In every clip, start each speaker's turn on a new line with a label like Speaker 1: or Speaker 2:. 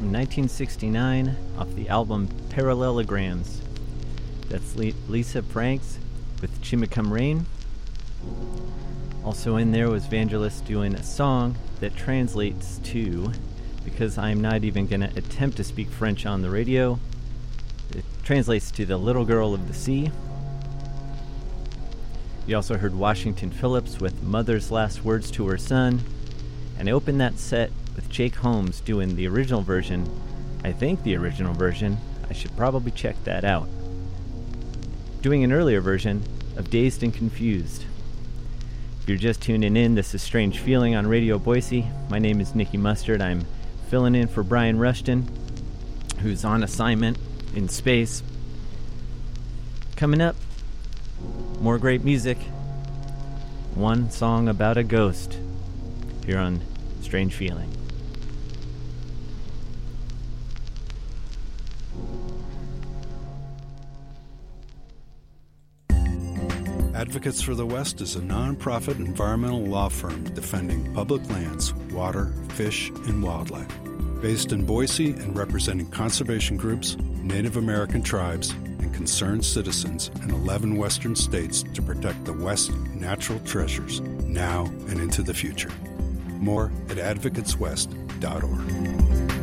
Speaker 1: from 1969 off the album Parallelograms. That's Lisa Franks with Chimicum Rain. Also in there was Vangelis doing a song that translates to, because I'm not even going to attempt to speak French on the radio, it translates to The Little Girl of the Sea. You also heard Washington Phillips with Mother's Last Words to Her Son. And I opened that set with Jake Holmes doing the original version. I think the original version. I should probably check that out. Doing an earlier version of Dazed and Confused. If you're just tuning in, this is Strange Feeling on Radio Boise. My name is Nikki Mustard. I'm filling in for Brian Rushton, who's on assignment in space. Coming up, more great music. One song about a ghost here on Strange Feeling.
Speaker 2: Advocates for the West is a non-profit environmental law firm defending public lands, water, fish, and wildlife. Based in Boise and representing conservation groups, Native American tribes, and concerned citizens in 11 western states to protect the West's natural treasures now and into the future. More at advocateswest.org.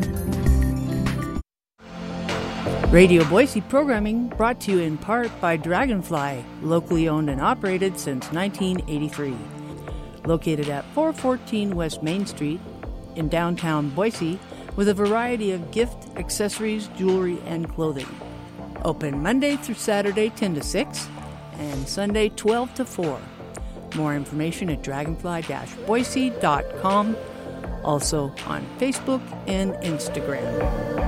Speaker 3: Radio Boise programming brought to you in part by Dragonfly, locally owned and operated since 1983. Located at 414 West Main Street in downtown Boise, with a variety of gift, accessories, jewelry, and clothing. Open Monday through Saturday 10 to 6 and Sunday 12 to 4. More information at dragonfly-boise.com. Also on Facebook and Instagram.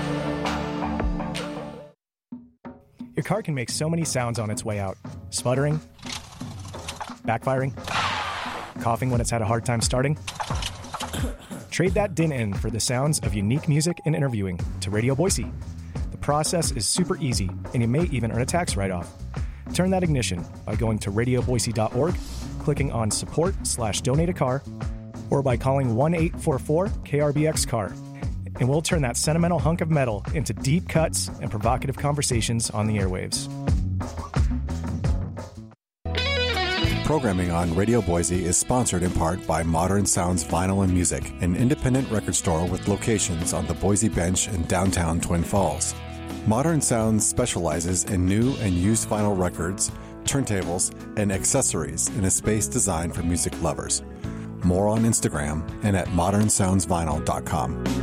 Speaker 4: Your car can make so many sounds on its way out. Sputtering, backfiring, coughing when it's had a hard time starting. Trade that din in for the sounds of unique music and interviewing to Radio Boise. The process is super easy, and you may even earn a tax write-off. Turn that ignition by going to radioboise.org, clicking on support/donate a car, or by calling 1-844-KRBX-CAR. And we'll turn that sentimental hunk of metal into deep cuts and provocative conversations on the airwaves.
Speaker 5: Programming on Radio Boise is sponsored in part by Modern Sounds Vinyl and Music, an independent record store with locations on the Boise Bench in downtown Twin Falls. Modern Sounds specializes in new and used vinyl records, turntables, and accessories in a space designed for music lovers. More on Instagram and at modernsoundsvinyl.com.